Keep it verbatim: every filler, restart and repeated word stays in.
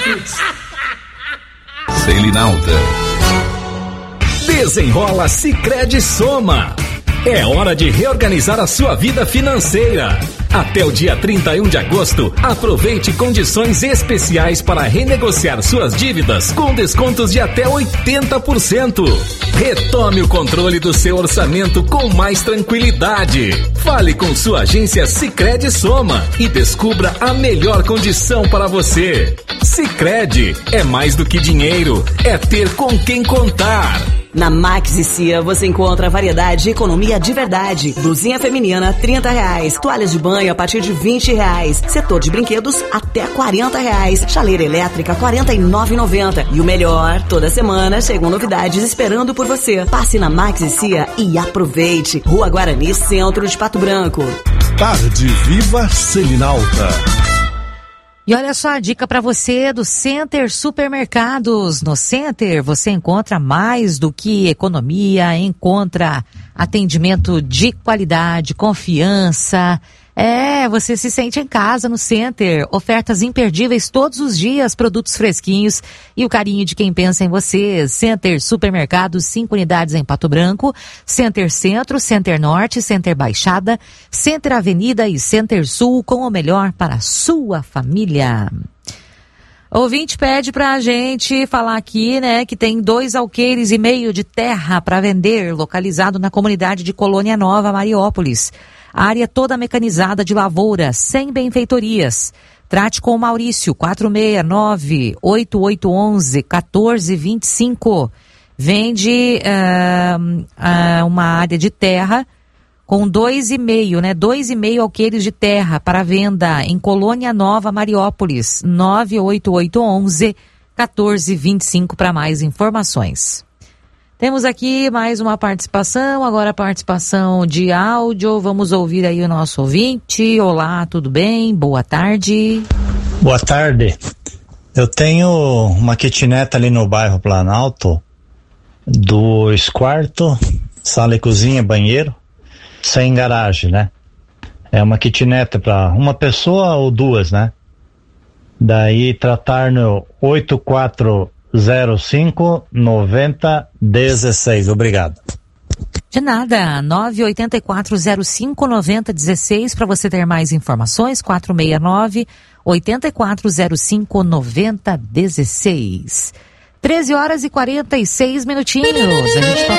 Selinalta. Desenrola Sicredi Soma. É hora de reorganizar a sua vida financeira. Até o dia trinta e um de agosto, aproveite condições especiais para renegociar suas dívidas com descontos de até oitenta por cento. Retome o controle do seu orçamento com mais tranquilidade. Fale com sua agência Sicredi Soma e descubra a melhor condição para você. Sicredi é mais do que dinheiro, é ter com quem contar. Na Maxi Cia você encontra variedade e economia de verdade. Blusinha feminina, trinta reais. Toalhas de banho a partir de vinte reais. Setor de brinquedos, até quarenta reais. Chaleira elétrica, quarenta e nove reais e noventa centavos. E o melhor, toda semana chegam novidades esperando por você. Passe na Maxi Cia e aproveite. Rua Guarani, centro de Pato Branco. Tarde Viva Selinalta. E olha só a dica para você do Center Supermercados. No Center você encontra mais do que economia, encontra atendimento de qualidade, confiança. É, você se sente em casa no Center. Ofertas imperdíveis todos os dias, produtos fresquinhos e o carinho de quem pensa em você. Center Supermercados, cinco unidades em Pato Branco, Center Centro, Center Norte, Center Baixada, Center Avenida e Center Sul, com o melhor para a sua família. O ouvinte pede pra gente falar aqui, né, que tem dois alqueires e meio de terra para vender, localizado na comunidade de Colônia Nova, Mariópolis. Área toda mecanizada de lavoura, sem benfeitorias. Trate com o Maurício, quatro seis nove, oito oito um um, um quatro dois cinco. Vende uh, uh, uma área de terra com dois e meio, né? Dois e meio alqueires de terra para venda em Colônia Nova, Mariópolis. nove oito oito um um, um quatro dois cinco para mais informações. Temos aqui mais uma participação, agora a participação de áudio. Vamos ouvir aí o nosso ouvinte. Olá, tudo bem? Boa tarde. Boa tarde. Eu tenho uma kitnet ali no bairro Planalto, dois quartos, sala e cozinha, banheiro, sem garagem, né? É uma kitnet para uma pessoa ou duas, né? Daí tratar no oito quatro zero cinco, noventa, dezesseis. Obrigado. De nada. nove oito quatro zero cinco, noventa, dezesseis para você ter mais informações. quatro seis nove, oito quatro zero cinco, noventa, dezesseis. treze horas e quarenta e seis minutinhos. A gente